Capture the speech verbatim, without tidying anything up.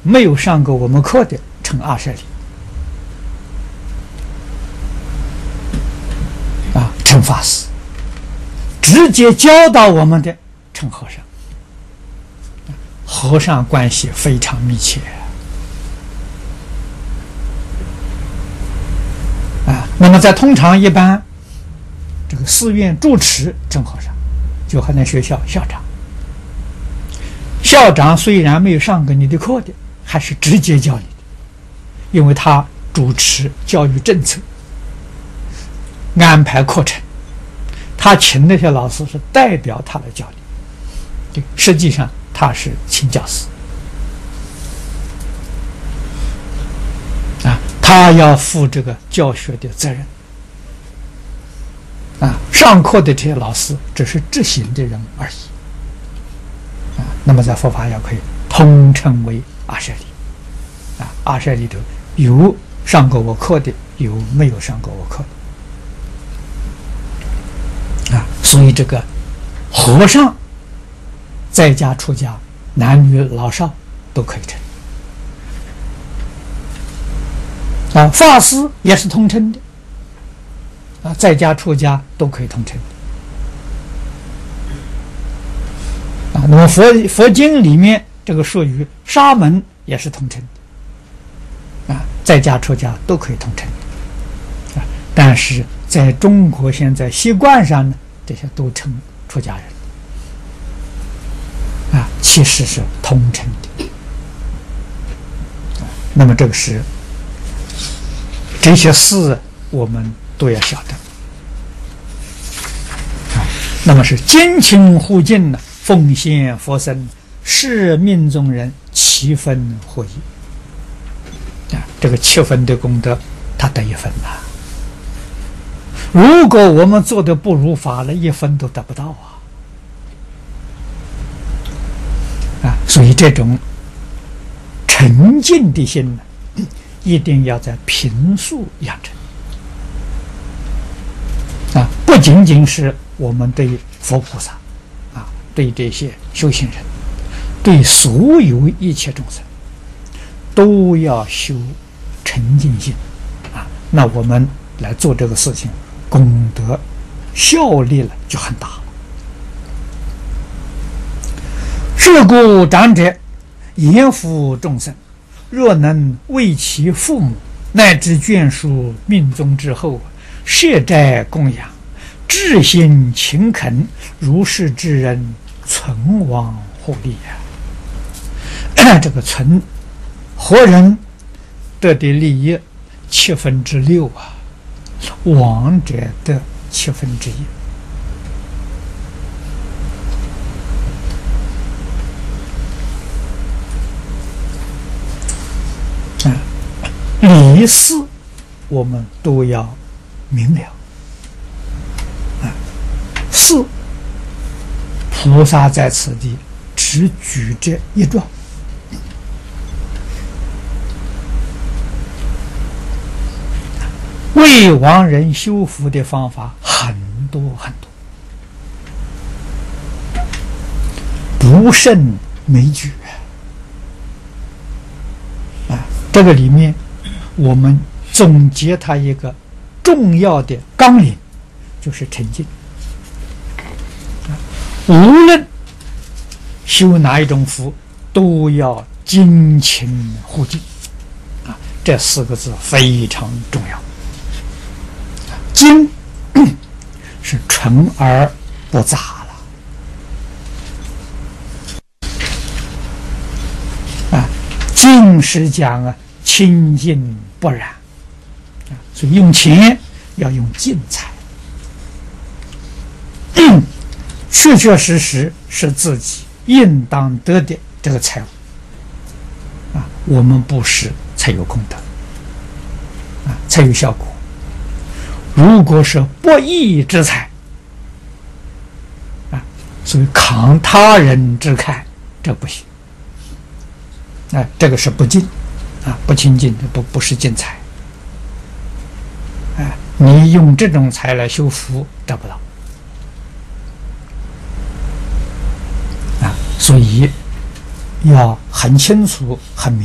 没有上过我们课的称阿舍利，啊，称法师，直接教导我们的称和尚。和尚关系非常密切啊。那么在通常一般，这个寺院住持称和尚，就好像学校校长。校长虽然没有上过你的课的，还是直接教你的，因为他主持教育政策，安排课程，他请那些老师是代表他来教你，实际上他是请教师啊，他要负这个教学的责任啊。上课的这些老师只是执行的人而已啊。那么在佛法要可以统称为阿舍利啊。阿舍利头有上过我课的，有没有上过我课的啊。所以这个和尚在家出家，男女老少都可以称啊。法师也是通称的啊，在家出家都可以通称啊。那么佛佛经里面这个术语沙门也是通称的啊，在家出家都可以通称啊。但是在中国现在习惯上呢，这些都称出家人啊，其实是通称的。那么这个是这些事我们都要晓得啊。那么是坚亲护近呢，奉献佛身，是命中人七分获益啊。这个七分的功德，他得一分呐。如果我们做的不如法了，一分都得不到啊。啊，所以这种沉静的心呢，一定要在平素养成啊，不仅仅是我们对佛菩萨啊，对这些修行人，对所有一切众生，都要修沉静心啊。那我们来做这个事情，功德效力了就很大了。是故长者严抚众生，若能为其父母乃至眷属命中之后设斋供养，至心勤恳，如是之人存亡获利啊。这个存活人得的利益七分之六啊，亡者得七分之一。理事我们都要明了啊。四，菩萨在此地只举这一状，为亡人修福的方法很多很多，不胜枚举啊。这个里面我们总结它一个重要的纲领，就是沉静。无论修哪一种福，都要精勤护净啊，这四个字非常重要。精是纯而不杂了啊，净是讲啊清净不染啊，所以用钱要用净财，确确实实是自己应当得的这个财物啊，我们布施才有功德啊，才有效果。如果是不义之财啊，所以慷他人之慨，这不行啊，这个是不净啊，不清净，不不是净财啊。你用这种财来修福，得不到啊，所以要很清楚很明